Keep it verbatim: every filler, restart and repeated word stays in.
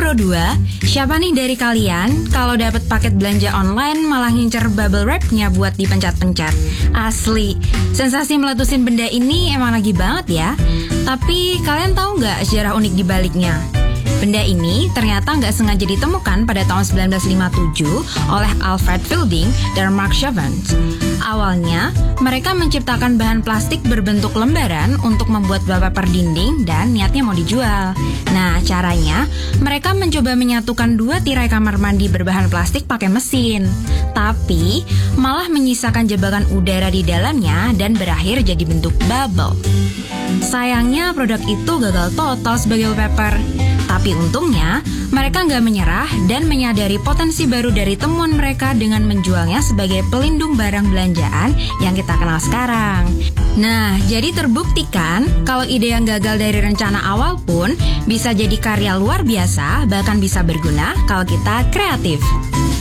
Pro dua, siapa nih dari kalian kalau dapat paket belanja online malah ngincer bubble wrap-nya buat dipencet-pencet? Asli, sensasi meletusin benda ini emang lagi banget ya. Tapi kalian tahu nggak sejarah unik di baliknya? Benda ini ternyata nggak sengaja ditemukan pada tahun sembilan belas lima puluh tujuh oleh Alfred Fielding dan Mark Chauvet. Awalnya, mereka menciptakan bahan plastik berbentuk lembaran untuk membuat wallpaper dinding dan niatnya mau dijual. Nah, caranya, mereka mencoba menyatukan dua tirai kamar mandi berbahan plastik pakai mesin. Tapi, malah menyisakan jebakan udara di dalamnya dan berakhir jadi bentuk bubble. Sayangnya produk itu gagal total sebagai wallpaper. Tapi untungnya, mereka nggak menyerah dan menyadari potensi baru dari temuan mereka dengan menjualnya sebagai pelindung barang belanjaan yang kita kenal sekarang. Nah, jadi terbuktikan kalau ide yang gagal dari rencana awal pun bisa jadi karya luar biasa, bahkan bisa berguna kalau kita kreatif.